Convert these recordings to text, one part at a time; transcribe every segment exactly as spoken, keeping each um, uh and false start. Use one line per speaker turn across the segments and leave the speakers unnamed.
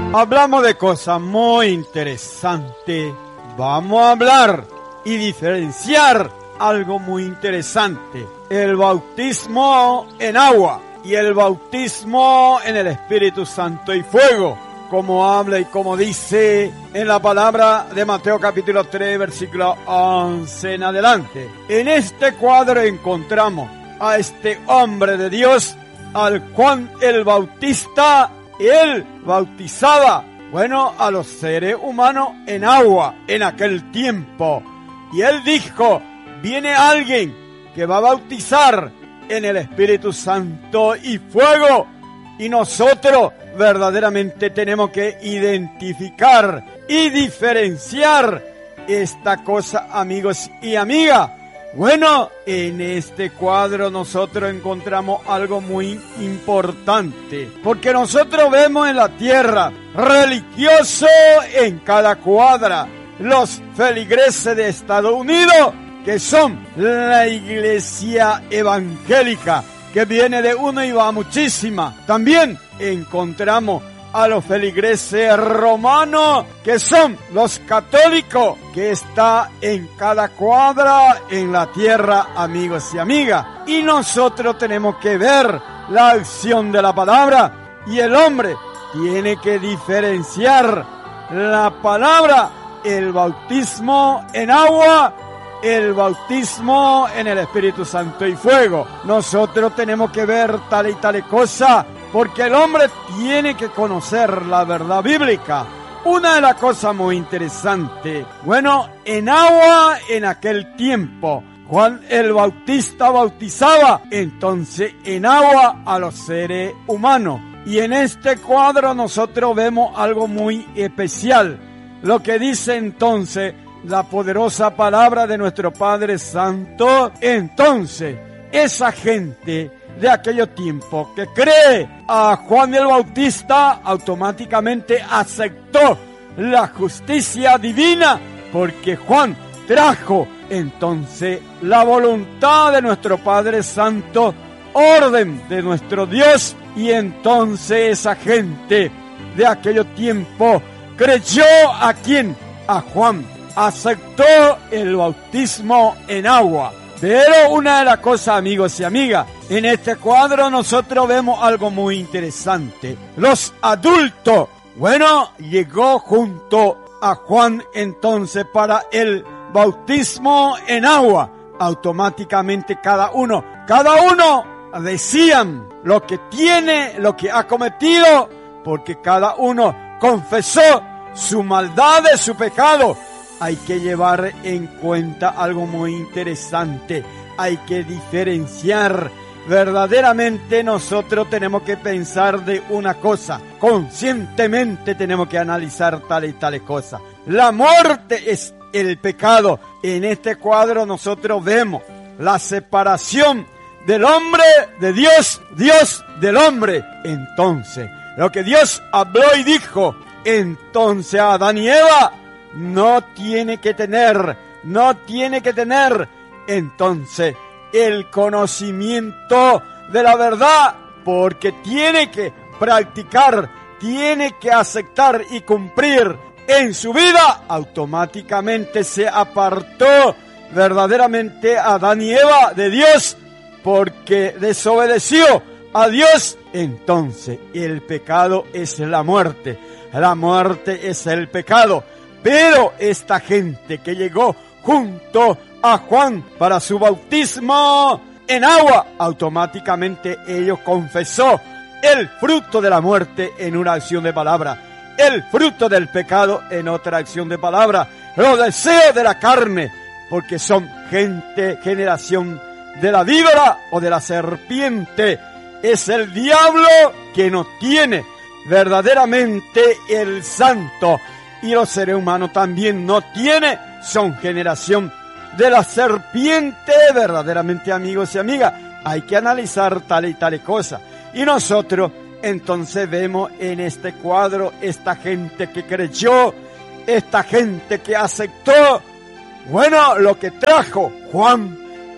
Hablamos de cosas muy interesantes. Vamos a hablar y diferenciar algo muy interesante. El bautismo en agua y el bautismo en el Espíritu Santo y fuego. Como habla y como dice en la palabra de Mateo capítulo tres, versículo once en adelante. En este cuadro encontramos a este hombre de Dios, al Juan el Bautista. Él bautizaba, bueno, a los seres humanos en agua en aquel tiempo. Y él dijo, viene alguien que va a bautizar en el Espíritu Santo y fuego. Y nosotros verdaderamente tenemos que identificar y diferenciar esta cosa, amigos y amigas. Bueno, en este cuadro nosotros encontramos algo muy importante, porque nosotros vemos en la tierra religioso en cada cuadra, los feligreses de Estados Unidos, que son la iglesia evangélica, que viene de uno y va muchísima. También encontramos a los feligreses romanos, que son los católicos, que está en cada cuadra en la tierra, amigos y amigas. Y nosotros tenemos que ver la acción de la palabra, y el hombre tiene que diferenciar la palabra, el bautismo en agua, el bautismo en el Espíritu Santo y fuego. Nosotros tenemos que ver tal y tal cosa, porque el hombre tiene que conocer la verdad bíblica. Una de las cosas muy interesantes, bueno, en agua en aquel tiempo, Juan el Bautista bautizaba entonces en agua a los seres humanos. Y en este cuadro nosotros vemos algo muy especial, lo que dice entonces la poderosa palabra de nuestro Padre Santo. Entonces, esa gente de aquellos tiempos que cree a Juan el Bautista automáticamente aceptó la justicia divina, porque Juan trajo entonces la voluntad de nuestro Padre Santo, orden de nuestro Dios, y entonces esa gente de aquellos tiempos creyó a quién, a Juan, aceptó el bautismo en agua. Pero una de las cosas, amigos y amigas, en este cuadro nosotros vemos algo muy interesante. Los adultos, bueno, llegó junto a Juan entonces para el bautismo en agua. Automáticamente cada uno, cada uno decían lo que tiene, lo que ha cometido, porque cada uno confesó su maldad, su pecado. Hay que llevar en cuenta algo muy interesante. Hay que diferenciar. Verdaderamente nosotros tenemos que pensar de una cosa. Conscientemente tenemos que analizar tales y tales cosas. La muerte es el pecado. En este cuadro nosotros vemos la separación del hombre de Dios, Dios del hombre. Entonces, lo que Dios habló y dijo, entonces a Adán y Eva, no tiene que tener, no tiene que tener, entonces, el conocimiento de la verdad, porque tiene que practicar, tiene que aceptar y cumplir en su vida. Automáticamente se apartó verdaderamente Adán y Eva de Dios, porque desobedeció a Dios. Entonces, el pecado es la muerte, la muerte es el pecado. Pero esta gente que llegó junto a Juan para su bautismo en agua, automáticamente ellos confesó el fruto de la muerte en una acción de palabra, el fruto del pecado en otra acción de palabra, los deseos de la carne, porque son gente, generación de la víbora o de la serpiente. Es el diablo que nos tiene verdaderamente el santo. Y los seres humanos también no tienen, son generación de la serpiente. Verdaderamente, amigos y amigas, hay que analizar tal y tal cosa. Y nosotros entonces vemos en este cuadro esta gente que creyó, esta gente que aceptó, bueno, lo que trajo Juan.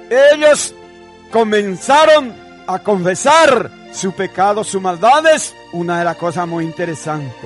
Ellos comenzaron a confesar su pecado, sus maldades. Una de las cosas muy interesantes,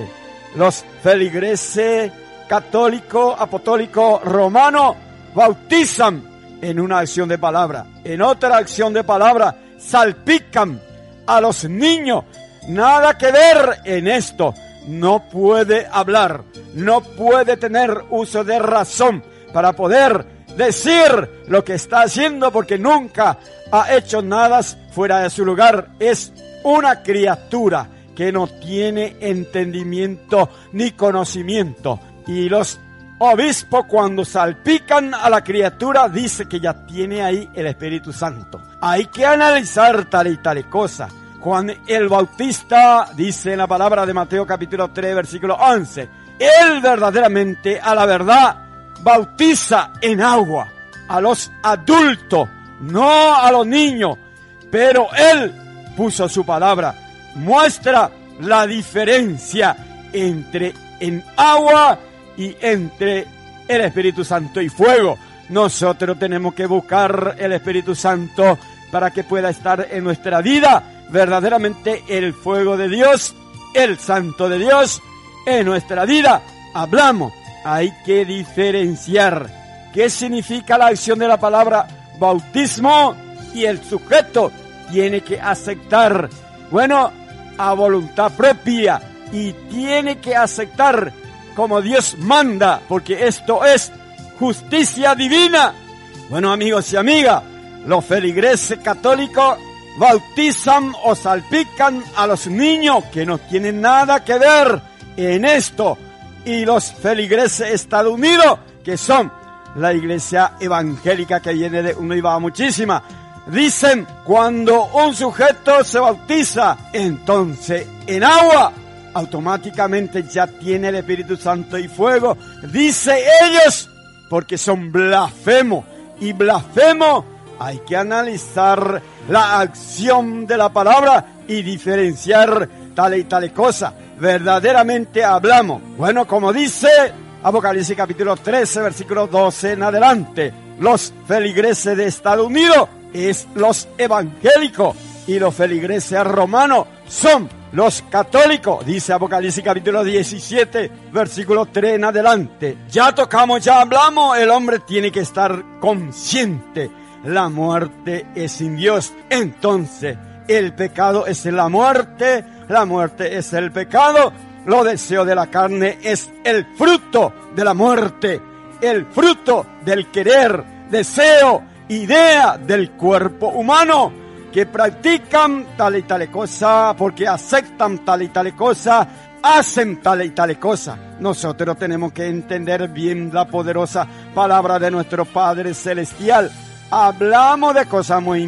los feligreses católico, apostólico, romano bautizan en una acción de palabra. En otra acción de palabra salpican a los niños. Nada que ver en esto. No puede hablar, no puede tener uso de razón para poder decir lo que está haciendo, porque nunca ha hecho nada fuera de su lugar. Es una criatura que no tiene entendimiento ni conocimiento. Y los obispos, cuando salpican a la criatura, dice que ya tiene ahí el Espíritu Santo. Hay que analizar tal y tal cosa. Juan el Bautista dice en la palabra de Mateo capítulo tres, versículo once, él verdaderamente, a la verdad, bautiza en agua a los adultos, no a los niños, pero él puso su palabra, muestra la diferencia entre en agua y entre el Espíritu Santo y fuego. Nosotros tenemos que buscar el Espíritu Santo para que pueda estar en nuestra vida verdaderamente el fuego de Dios, el Santo de Dios en nuestra vida. Hablamos, hay que diferenciar qué significa la acción de la palabra bautismo, y el sujeto tiene que aceptar, bueno, a voluntad propia, y tiene que aceptar como Dios manda, porque esto es justicia divina. Bueno, amigos y amigas, los feligreses católicos bautizan o salpican a los niños que no tienen nada que ver en esto, y los feligreses Estados Unidos, que son la iglesia evangélica que viene de una y va muchísima, dicen cuando un sujeto se bautiza, entonces en agua, automáticamente ya tiene el Espíritu Santo y fuego, dice ellos, porque son blasfemos, y blasfemos hay que analizar la acción de la palabra y diferenciar tal y tal cosa. Verdaderamente hablamos. Bueno, como dice Apocalipsis capítulo trece, versículo doce en adelante, los feligreses de Estados Unidos es los evangélicos, y los feligreses romanos son los católicos, dice Apocalipsis capítulo diecisiete, versículo tres en adelante. Ya tocamos, ya hablamos, el hombre tiene que estar consciente. La muerte es sin Dios. Entonces, el pecado es la muerte, la muerte es el pecado, los deseos de la carne es el fruto de la muerte, el fruto del querer, deseo, idea del cuerpo humano, que practican tal y tal cosa, porque aceptan tal y tal cosa, hacen tal y tal cosa. Nosotros tenemos que entender bien la poderosa palabra de nuestro Padre Celestial. Hablamos de cosas muy